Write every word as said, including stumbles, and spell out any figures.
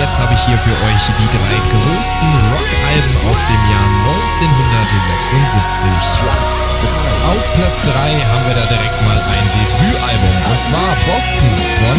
jetzt habe ich hier für euch die drei größten Rockalben aus dem Jahr neunzehnhundertsechsundsiebzig. Platz drei. Auf Platz drei haben wir da direkt mal ein Debütalbum, und zwar Boston von